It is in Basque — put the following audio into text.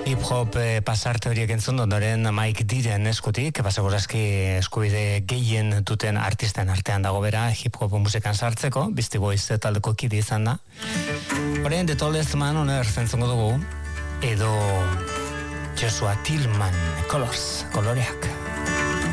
Hip-hop pasarte horiek entzun ondoren Mike Diren eskutik, segurazki eskubide gehien duten artisten artean dago bera hip-hop musikan sartzeko, Beastie Boys taldeko kide izan da. Horrein, The Tallest Man oner zentzungo dugu, edo Joshua Tillman, Colors, koloreak.